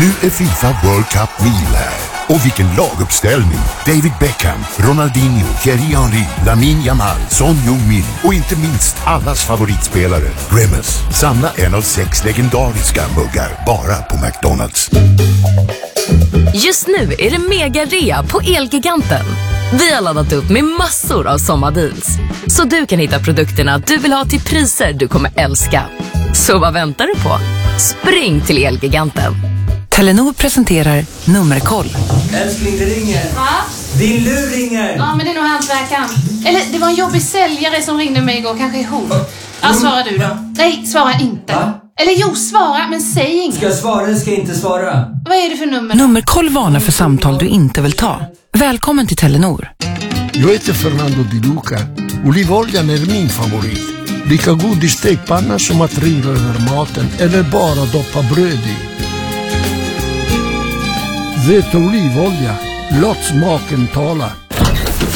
Nu är FIFA World Cup Meal här. Och vilken laguppställning! David Beckham, Ronaldinho, Thierry Henry, Lamine Yamal, Son Heung-min och inte minst allas favoritspelare, Grimace. Samla en av 6 legendariska muggar bara på McDonald's. Just nu är det mega-rea på Elgiganten. Vi har laddat upp med massor av sommardeals. Så du kan hitta produkterna du vill ha till priser du kommer älska. Så vad väntar du på? Spring till Elgiganten. Telenor presenterar Nummerkoll. Älskling, det ringer. Va? Din lur ringer. Ja, men det är nog hantverkaren. Eller det var en jobbig säljare som ringde mig igår. Kanske är hon. Ja, svara du då. Nej, svara inte. Va? Eller jo, svara, men säg inget. Ska jag svara eller ska jag inte svara? Vad är det för nummer? Nummerkoll varnar för samtal du inte vill ta. Välkommen till Telenor. Jag heter Fernando Di Luca. Olivoljan är min favorit. Lika god i stekpanna som att riva över maten eller bara doppa bröd i. Vet olivolja, låt smaken tala.